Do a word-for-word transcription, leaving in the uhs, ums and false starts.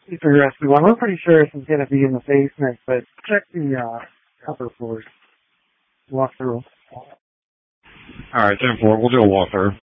super rusty one. We're pretty sure this is going to be in the basement, but check the uh, upper floors. Walk through. All right, ten four. We'll do a walkthrough.